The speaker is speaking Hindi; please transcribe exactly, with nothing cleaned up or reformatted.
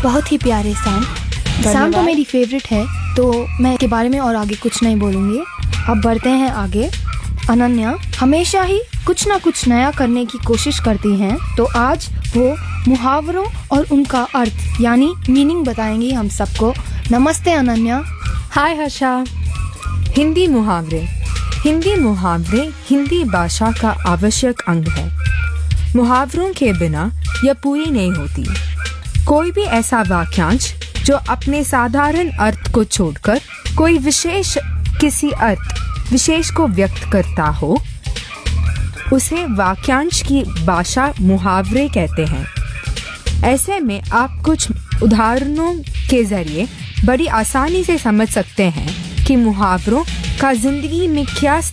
बहुत ही प्यारे सैम। सैम तो मेरी फेवरेट है, तो मैं के बारे में और आगे कुछ नहीं बोलूँगी। अब बढ़ते हैं आगे। अनन्या हमेशा ही कुछ ना कुछ नया करने की कोशिश करती हैं, तो आज वो मुहावरों और उनका अर्थ यानी मीनिंग बताएंगी हम सबको। नमस्ते अनन्या। हाय हर्षा। हिंदी मुहावरे। हिंदी मुहावरे हिंदी भाषा का आवश्यक अंग है। मुहावरों के बिना यह पूरी नहीं होती। कोई भी ऐसा वाक्यांश जो अपने साधारण अर्थ को छोड़कर कोई विशेष किसी अर्थ विशेष को व्यक्त करता हो, उसे वाक्यांश की भाषा मुहावरे कहते हैं। ऐसे में आप कुछ उदाहरणों के जरिए बड़ी आसानी से समझ सकते हैं कि मुहावरों का जिंदगी में क्या